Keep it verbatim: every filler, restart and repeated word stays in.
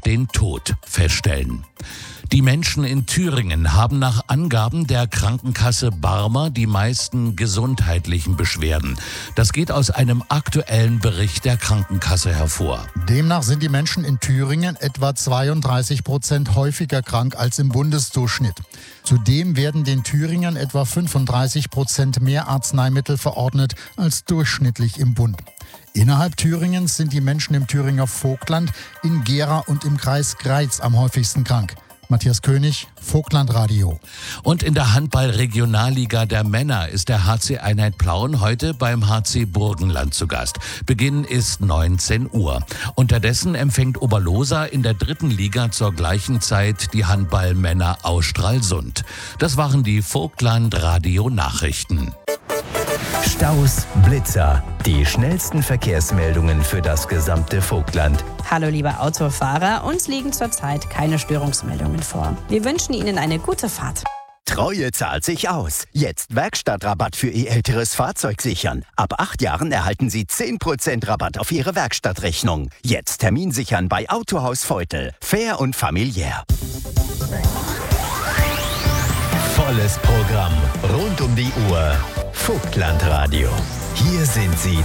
den Tod feststellen. Die Menschen in Thüringen haben nach Angaben der Krankenkasse Barmer die meisten gesundheitlichen Beschwerden. Das geht aus einem aktuellen Bericht der Krankenkasse hervor. Demnach sind die Menschen in Thüringen etwa zweiunddreißig Prozent häufiger krank als im Bundesdurchschnitt. Zudem werden den Thüringern etwa fünfunddreißig Prozent mehr Arzneimittel verordnet als durchschnittlich im Bund. Innerhalb Thüringens sind die Menschen im Thüringer Vogtland, in Gera und im Kreis Greiz am häufigsten krank. Matthias König, Vogtlandradio. Und in der Handball-Regionalliga der Männer ist der H C Einheit Plauen heute beim H C Burgenland zu Gast. Beginn ist neunzehn Uhr. Unterdessen empfängt Oberlosa in der dritten Liga zur gleichen Zeit die Handball-Männer aus Stralsund. Das waren die Vogtlandradio-Nachrichten. Staus, Blitzer, die schnellsten Verkehrsmeldungen für das gesamte Vogtland. Hallo liebe Autofahrer, uns liegen zurzeit keine Störungsmeldungen vor. Wir wünschen Ihnen eine gute Fahrt. Treue zahlt sich aus. Jetzt Werkstattrabatt für Ihr älteres Fahrzeug sichern. Ab acht Jahren erhalten Sie zehn Prozent Rabatt auf Ihre Werkstattrechnung. Jetzt Termin sichern bei Autohaus Veutel. Fair und familiär. Volles Programm rund um die Uhr. Vogtlandradio. Hier sind sie